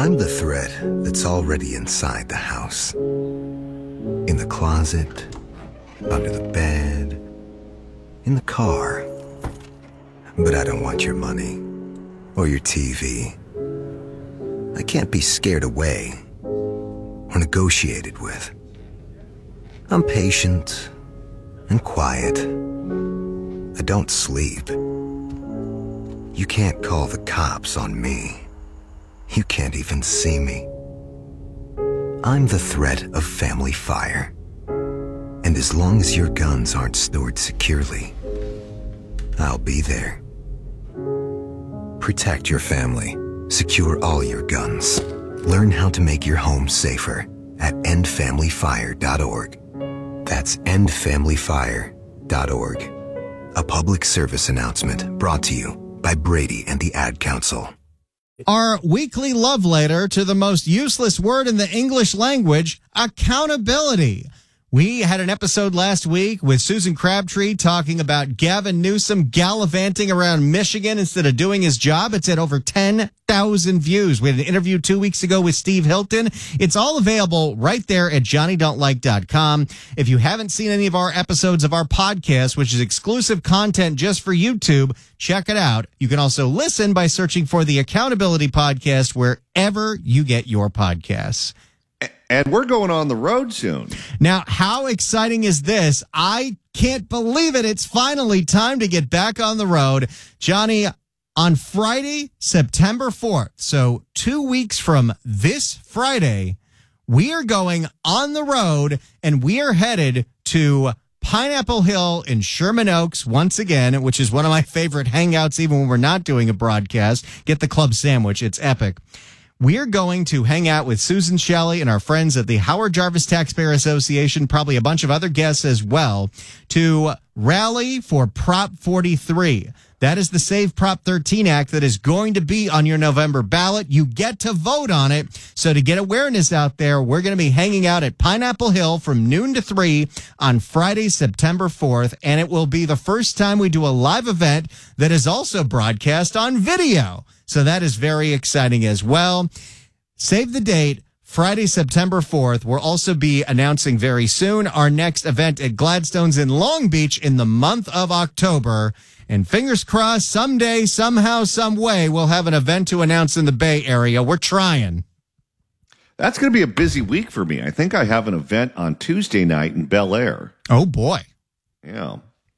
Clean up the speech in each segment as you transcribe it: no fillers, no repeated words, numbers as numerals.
I'm the thread that's already inside the house. In the closet, under the bed, in the car. But I don't want your money or your TV. I can't be scared away or negotiated with. I'm patient and quiet. I don't sleep. You can't call the cops on me. You can't even see me. I'm the threat of family fire. And as long as your guns aren't stored securely, I'll be there. Protect your family. Secure all your guns. Learn how to make your home safer at endfamilyfire.org. That's endfamilyfire.org. A public service announcement brought to you by Brady and the Ad Council. Our weekly love letter to the most useless word in the English language, accountability. We had an episode last week with Susan Crabtree talking about Gavin Newsom gallivanting around Michigan instead of doing his job. It's at over 10,000 views. We had an interview 2 weeks ago with Steve Hilton. It's all available right there at johnnydon'tlike.com. If you haven't seen any of our episodes of our podcast, which is exclusive content just for YouTube, check it out. You can also listen by searching for the Accountability Podcast wherever you get your podcasts. And we're going on the road soon. Now, how exciting is this? I can't believe it. It's finally time to get back on the road. Johnny, on Friday, September 4th, so 2 weeks from this Friday, we are going on the road and we are headed to Pineapple Hill in Sherman Oaks once again, which is one of my favorite hangouts even when we're not doing a broadcast. Get the club sandwich. It's epic. We're going to hang out with Susan Shelley and our friends at the Howard Jarvis Taxpayer Association, probably a bunch of other guests as well, to rally for Prop 43. That is the Save Prop 13 Act that is going to be on your November ballot. You get to vote on it. So to get awareness out there, we're going to be hanging out at Pineapple Hill from noon to 3 on Friday, September 4th. And it will be the first time we do a live event that is also broadcast on video. So that is very exciting as well. Save the date, Friday, September 4th. We'll also be announcing very soon our next event at Gladstone's in Long Beach in the month of October. And fingers crossed, someday, somehow, some way, we'll have an event to announce in the Bay Area. We're trying. That's going to be a busy week for me. I think I have an event on Tuesday night in Bel Air. Oh, boy. Yeah.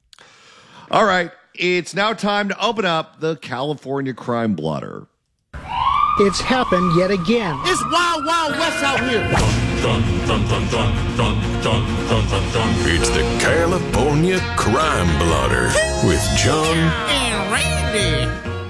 All right. It's now time to open up the California Crime Blotter. It's happened yet again. It's Wild Wild West out here. Dun, dun, dun, dun, dun, dun, dun, dun, dun. It's the California Crime Blotter with John And Randy.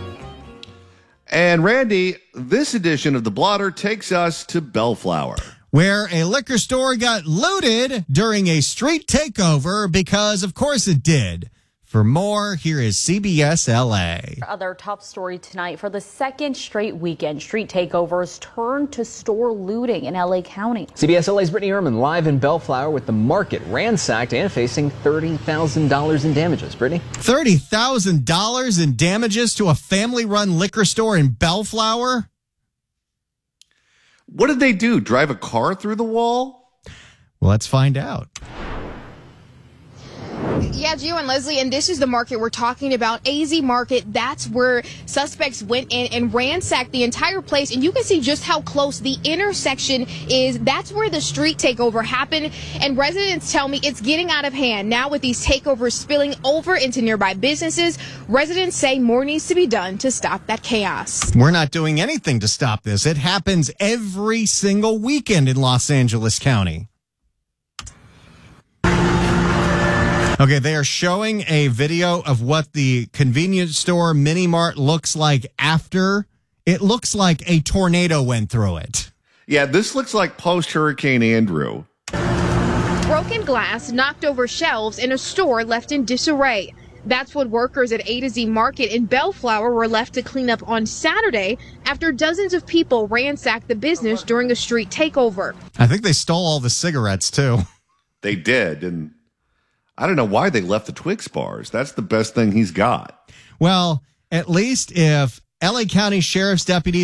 And Randy, this edition of the Blotter takes us to Bellflower, where a liquor store got looted during a street takeover because, of course, it did. For more, here is CBS LA. Other top story tonight. For the second straight weekend, street takeovers turned to store looting in LA County. CBS LA's Brittany Ehrman live in Bellflower with the market ransacked and facing $30,000 in damages. Brittany? $30,000 in damages to a family-run liquor store in Bellflower? What did they do? Drive a car through the wall? Well, let's find out. Yeah, Gio and Leslie, and this is the market we're talking about, AZ Market. That's where suspects went in and ransacked the entire place, and you can see just how close the intersection is. That's where the street takeover happened, and residents tell me it's getting out of hand. Now with these takeovers spilling over into nearby businesses, residents say more needs to be done to stop that chaos. We're not doing anything to stop this. It happens every single weekend in Los Angeles County. Okay, they are showing a video of what the convenience store Mini Mart looks like after. It looks like a tornado went through it. Yeah, this looks like post-Hurricane Andrew. Broken glass, knocked over shelves, in a store left in disarray. That's what workers at A to Z Market in Bellflower were left to clean up on Saturday after dozens of people ransacked the business during a street takeover. I think they stole all the cigarettes, too. They did, and I don't know why they left the Twix bars. That's the best thing he's got. Well, at least if LA County Sheriff's deputies